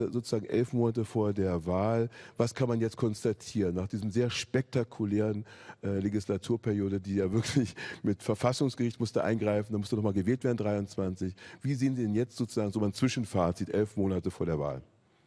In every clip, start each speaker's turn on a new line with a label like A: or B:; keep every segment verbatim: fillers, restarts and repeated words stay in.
A: sozusagen elf Monate vor der Wahl. Was kann man jetzt konstatieren nach diesem sehr spektakulären äh, Legislaturperiode, die ja wirklich mit Verfassungsgericht musste eingreifen, da musste nochmal gewählt werden, dreiundzwanzig. Wie sehen Sie denn jetzt sozusagen so ein Zwischenfazit, elf Monate vor der Wahl?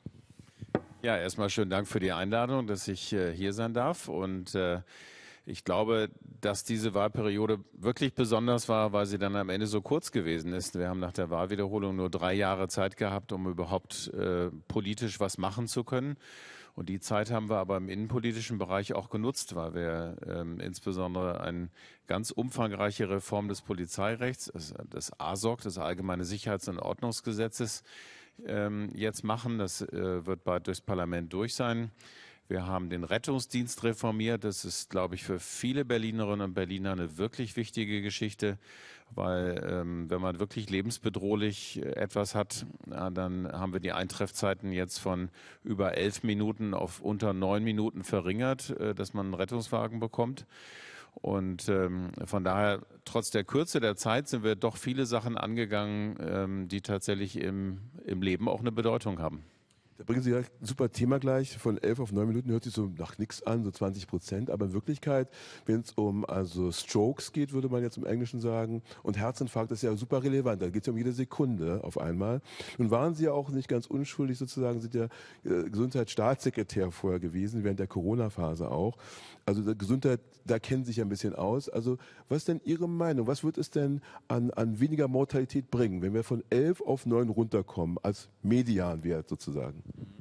B: Ja, erstmal schönen Dank für die Einladung, dass ich äh, hier sein darf. Und äh, ich glaube, dass diese Wahlperiode wirklich besonders war, weil sie dann am Ende so kurz gewesen ist. Wir haben nach der Wahlwiederholung nur drei Jahre Zeit gehabt, um überhaupt äh, politisch was machen zu können. Und die Zeit haben wir aber im innenpolitischen Bereich auch genutzt, weil wir ähm, insbesondere eine ganz umfangreiche Reform des Polizeirechts, des A S O K, des Allgemeine Sicherheits- und Ordnungsgesetzes, ähm, jetzt machen. Das äh, wird bald durchs Parlament durch sein. Wir haben den Rettungsdienst reformiert. Das ist, glaube ich, für viele Berlinerinnen und Berliner eine wirklich wichtige Geschichte, weil ähm, wenn man wirklich lebensbedrohlich etwas hat, na, dann haben wir die Eintreffzeiten jetzt von über elf Minuten auf unter neun Minuten verringert, äh, dass man einen Rettungswagen bekommt. Und ähm, von daher, trotz der Kürze der Zeit, sind wir doch viele Sachen angegangen, ähm, die tatsächlich im, im Leben auch eine Bedeutung haben.
A: Da bringen Sie ja ein super Thema gleich. Von elf auf neun Minuten hört sich so nach nichts an, so zwanzig Prozent. Aber in Wirklichkeit, wenn es um also Strokes geht, würde man jetzt im Englischen sagen, und Herzinfarkt ist ja super relevant. Da geht es ja um jede Sekunde auf einmal. Nun waren Sie ja auch nicht ganz unschuldig sozusagen, sind ja äh, Gesundheitsstaatssekretär vorher gewesen, während der Corona-Phase auch. Also der Gesundheit, da kennen Sie sich ja ein bisschen aus. Also was ist denn Ihre Meinung? Was wird es denn an, an weniger Mortalität bringen, wenn wir von elf auf neun runterkommen, als Medianwert sozusagen?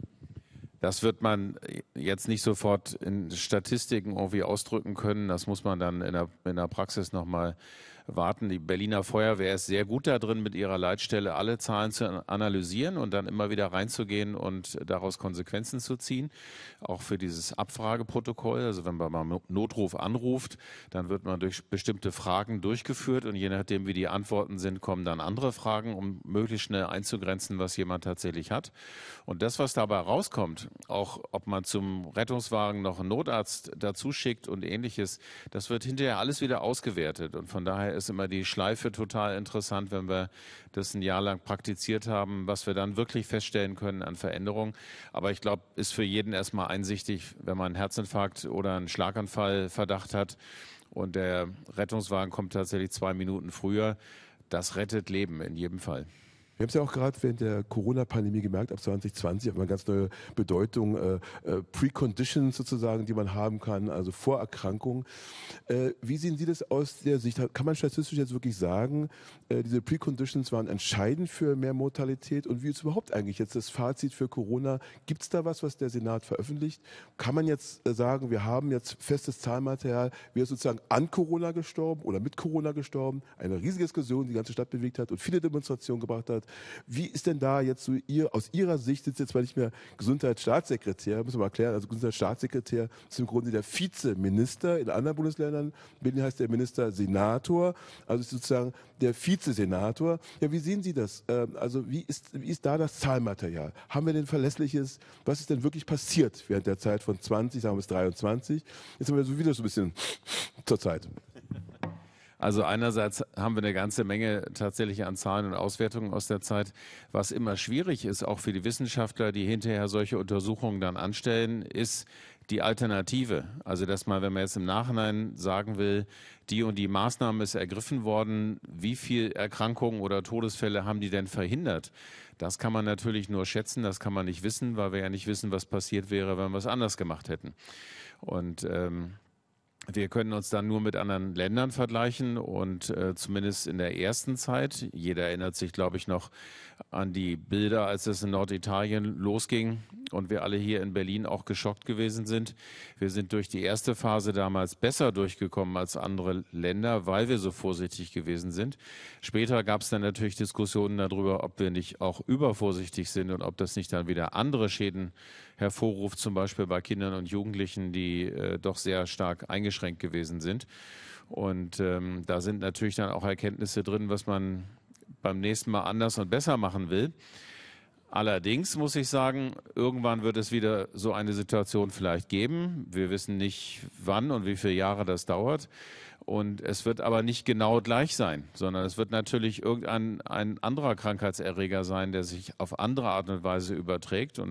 B: Das wird man jetzt nicht sofort in Statistiken irgendwie ausdrücken können. Das muss man dann in der, in der Praxis nochmal warten. Die Berliner Feuerwehr ist sehr gut da drin, mit ihrer Leitstelle alle Zahlen zu analysieren und dann immer wieder reinzugehen und daraus Konsequenzen zu ziehen. Auch für dieses Abfrageprotokoll. Also wenn man mal Notruf anruft, dann wird man durch bestimmte Fragen durchgeführt und je nachdem, wie die Antworten sind, kommen dann andere Fragen, um möglichst schnell einzugrenzen, was jemand tatsächlich hat. Und das, was dabei rauskommt, auch ob man zum Rettungswagen noch einen Notarzt dazu schickt und ähnliches, das wird hinterher alles wieder ausgewertet. Und von daher ist immer die Schleife total interessant, wenn wir das ein Jahr lang praktiziert haben, was wir dann wirklich feststellen können an Veränderungen. Aber ich glaube, ist für jeden erstmal einsichtig, wenn man einen Herzinfarkt oder einen Schlaganfall Verdacht hat und der Rettungswagen kommt tatsächlich zwei Minuten früher. Das rettet Leben in jedem Fall.
A: Wir haben es ja auch gerade während der Corona-Pandemie gemerkt, ab zwanzig zwanzig hat man ganz neue Bedeutung, äh, äh, Preconditions sozusagen, die man haben kann, also Vorerkrankungen. Äh, wie sehen Sie das aus der Sicht? Kann man statistisch jetzt wirklich sagen, äh, diese Preconditions waren entscheidend für mehr Mortalität? Und wie ist überhaupt eigentlich jetzt das Fazit für Corona? Gibt es da was, was der Senat veröffentlicht? Kann man jetzt äh, sagen, wir haben jetzt festes Zahlmaterial, wer ist sozusagen an Corona gestorben oder mit Corona gestorben? Eine riesige Diskussion, die die ganze Stadt bewegt hat und viele Demonstrationen gebracht hat. Wie ist denn da jetzt so ihr, aus Ihrer Sicht, sitzt jetzt zwar nicht mehr Gesundheitsstaatssekretär, müssen wir mal erklären, also Gesundheitsstaatssekretär ist im Grunde der Vizeminister in anderen Bundesländern, in Berlin heißt der Minister Senator, also ist sozusagen der Vizesenator. Ja, wie sehen Sie das? Also wie ist, wie ist da das Zahlmaterial? Haben wir denn verlässliches, was ist denn wirklich passiert während der Zeit von zwanzig, sagen wir bis dreiundzwanzig? Jetzt haben wir so wieder so ein bisschen zur Zeit.
B: Also einerseits haben wir eine ganze Menge tatsächlich an Zahlen und Auswertungen aus der Zeit. Was immer schwierig ist, auch für die Wissenschaftler, die hinterher solche Untersuchungen dann anstellen, ist die Alternative. Also dass man, wenn man jetzt im Nachhinein sagen will, die und die Maßnahme ist ergriffen worden, wie viele Erkrankungen oder Todesfälle haben die denn verhindert? Das kann man natürlich nur schätzen, das kann man nicht wissen, weil wir ja nicht wissen, was passiert wäre, wenn wir es anders gemacht hätten. Und ähm, wir können uns dann nur mit anderen Ländern vergleichen und äh, zumindest in der ersten Zeit, jeder erinnert sich, glaube ich, noch an die Bilder, als es in Norditalien losging und wir alle hier in Berlin auch geschockt gewesen sind. Wir sind durch die erste Phase damals besser durchgekommen als andere Länder, weil wir so vorsichtig gewesen sind. Später gab es dann natürlich Diskussionen darüber, ob wir nicht auch übervorsichtig sind und ob das nicht dann wieder andere Schäden hervorruft, zum Beispiel bei Kindern und Jugendlichen, die äh, doch sehr stark eingeschränkt gewesen sind. Und ähm, da sind natürlich dann auch Erkenntnisse drin, was man beim nächsten Mal anders und besser machen will. Allerdings muss ich sagen, irgendwann wird es wieder so eine Situation vielleicht geben. Wir wissen nicht, wann und wie viele Jahre das dauert. Und es wird aber nicht genau gleich sein, sondern es wird natürlich irgendein ein anderer Krankheitserreger sein, der sich auf andere Art und Weise überträgt. Und